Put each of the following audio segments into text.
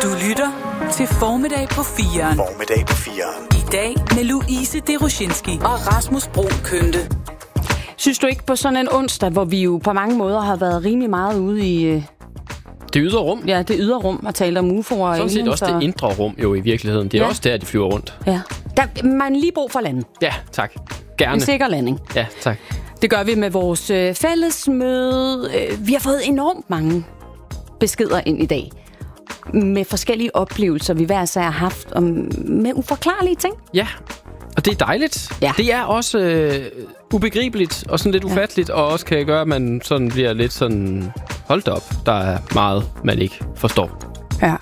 Du lytter til Formiddag på 4'eren. Formiddag på 4'eren. I dag med Louise Deroshinski og Rasmus Broen Kønte. Synes du ikke på sådan en onsdag, hvor vi jo på mange måder har været rimelig meget ude i... Det ydre rum. Ja, det ydre rum og talt om UFO'er. Sådan set også det indre rum jo i virkeligheden. Det er også der, de flyver rundt. Ja. Man lige brug for lande. Ja, tak. Gerne. En sikker landing. Ja, tak. Det gør vi med vores fællesmøde. Vi har fået enormt mange beskeder ind i dag. Med forskellige oplevelser, vi hver sær har haft. Og med uforklarlige ting. Ja, og det er dejligt. Ja. Det er også ubegribeligt og sådan lidt ufatteligt, og også kan gøre, at man sådan bliver lidt sådan... Hold da op, der er meget, man ikke forstår. Ja.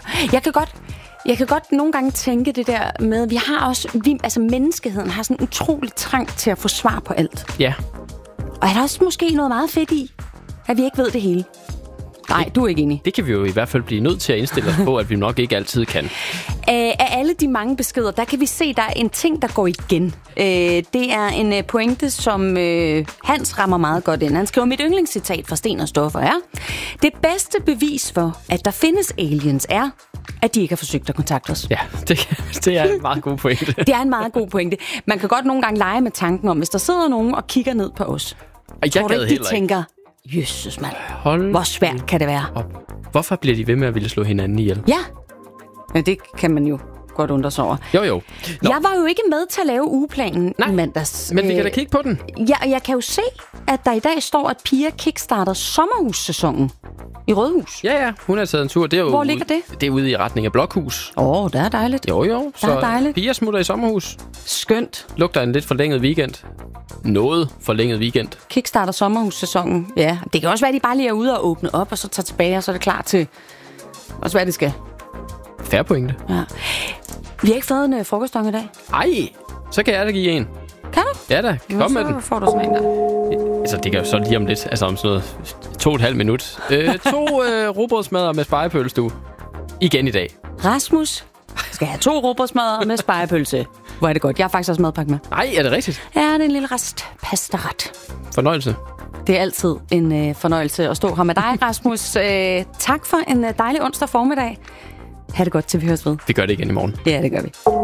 Jeg kan godt nogle gange tænke det der med, vi har også... menneskeheden har sådan en utrolig trang til at få svar på alt. Ja. Og er der også måske noget meget fedt i, at vi ikke ved det hele? Nej, du er ikke enig. Det kan vi jo i hvert fald blive nødt til at indstille os på, at vi nok ikke altid kan. Af alle de mange beskeder, der kan vi se, der er en ting, der går igen. Det er en pointe, som Hans rammer meget godt ind. Han skriver, mit yndlingscitat fra Sten og Stoffer er: det bedste bevis for, at der findes aliens, er, at de ikke har forsøgt at kontakte os. Ja, det er en meget god pointe. Det er en meget god pointe. Man kan godt nogle gange lege med tanken om, hvis der sidder nogen og kigger ned på os. Jeg gad de tænker, jøsses mand, hvor svært kan det være? Hvorfor bliver de ved med at ville slå hinanden ihjel? Ja, men det kan man jo godt undre sig over. Jo. Nå. Jeg var jo ikke med til at lave ugeplanen i mandags. Men vi kan da kigge på den. Ja, og jeg kan jo se, at der i dag står, at Pia kickstarter sommerhussæsonen i Rødhus. Ja, hun har taget en tur. Det er jo Hvor ligger det? Det er ude i retning af Blokhus. Det er dejligt. Jo. Så er dejligt. Pia smutter i sommerhus. Skønt. Lugter en lidt forlænget weekend. Noget forlænget weekend. Kickstarter sommerhussæsonen. Ja, det kan også være, at de bare lige er ude og åbne op, og så tager tilbage, og så er det klar til også hvad det skal. Fair pointe. Ja. Vi har ikke fået en frokoststang i dag. Ej, så kan jeg da give en. Kan du? Ja da, kom med den. Så får du sådan en der. Altså, det kan jo så lige om lidt, altså om sådan noget 2,5 minut. 2 rugbrødsmadder med spegepølse, du. Igen i dag. Rasmus skal have 2 rugbrødsmadder med spegepølse. Hvor er det godt. Jeg har faktisk også madpakke med. Nej, er det rigtigt? Ja, det er en lille restpastaret. Fornøjelse. Det er altid en fornøjelse at stå her med dig, Rasmus. Tak for en dejlig onsdag formiddag. Ha' det godt til vi høres ved. Vi gør det igen i morgen. Ja, det gør vi.